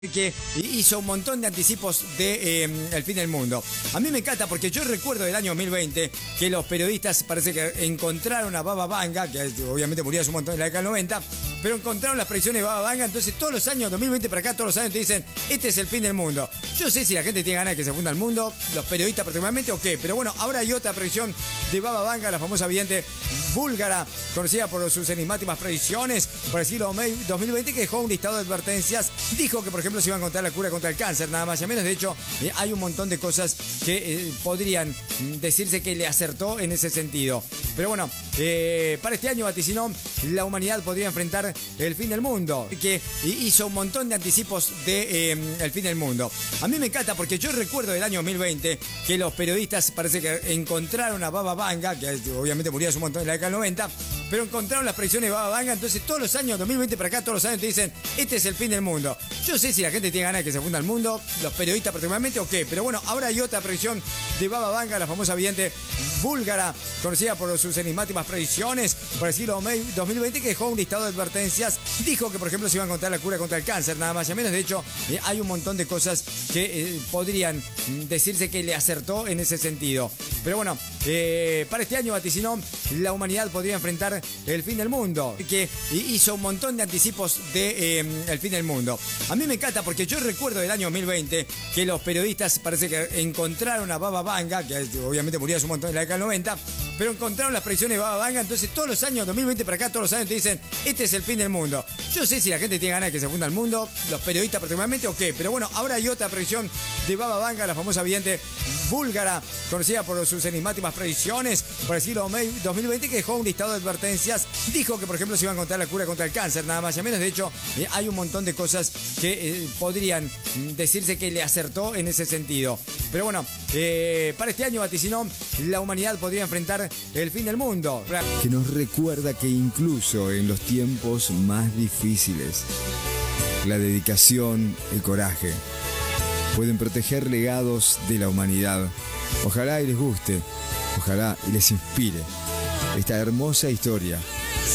Que hizo un montón de anticipos de el fin del mundo. A mí me encanta porque yo recuerdo del año 2020 que los periodistas parece que encontraron a Baba Vanga, que obviamente murió hace un montón en la década del 90, pero encontraron las predicciones de Baba Vanga. Entonces todos los años, 2020 para acá, todos los años te dicen, este es el fin del mundo. Yo sé si la gente tiene ganas de que se funda el mundo, los periodistas particularmente o qué, pero bueno, ahora hay otra predicción de Baba Vanga, la famosa vidente búlgara, conocida por sus enigmáticas predicciones por el siglo 2020, que dejó un listado de advertencias. Dijo que, por ejemplo, se iba a encontrar la cura contra el cáncer, nada más y menos. De hecho, hay un montón de cosas que podrían decirse que le acertó en ese sentido. Pero bueno, para este año vaticinó la humanidad podría enfrentar el fin del mundo, que hizo un montón de anticipos de el fin del mundo. A mí me encanta porque yo recuerdo del año 2020 que los periodistas parece que encontraron a Baba Vanga, que obviamente murió hace un montón en la década del 90, pero encontraron las predicciones de Baba Vanga. Entonces todos los años, 2020 para acá, todos los años te dicen, este es el fin del mundo. Yo sé si la gente tiene ganas de que se funda el mundo, los periodistas particularmente o qué, pero bueno, ahora hay otra predicción de Baba Vanga, la famosa vidente búlgara, conocida por sus enigmáticas predicciones por el siglo 2020, que dejó un listado de advertencias. Dijo que, por ejemplo, se iba a encontrar la cura contra el cáncer, nada más y menos. De hecho, hay un montón de cosas que podrían decirse que le acertó en ese sentido. Pero bueno, para este año vaticinó la humanidad podría enfrentar el fin del mundo, que hizo un montón de anticipos de el fin del mundo. A mí me encanta porque yo recuerdo del año 2020 que los periodistas parece que encontraron a Baba Vanga, que obviamente murió hace un montón en la década del 90, pero encontraron las predicciones de Baba Vanga. Entonces todos los años, 2020 para acá, todos los años te dicen, este es el fin del mundo. Yo sé si la gente tiene ganas de que se funda el mundo, los periodistas particularmente o qué, pero bueno, ahora hay otra predicción de Baba Vanga, la famosa vidente búlgara, conocida por sus enigmáticas predicciones por el siglo 2020, que dejó un listado de advertencias. Dijo que, por ejemplo, se iba a encontrar la cura contra el cáncer, nada más y menos. De hecho, hay un montón de cosas que podrían decirse que le acertó en ese sentido. Pero bueno, para este año vaticinó la humanidad podría enfrentar el fin del mundo. Que nos recuerda que incluso en los tiempos más difíciles, la dedicación, el coraje, pueden proteger legados de la humanidad. Ojalá y les guste, ojalá y les inspire esta hermosa historia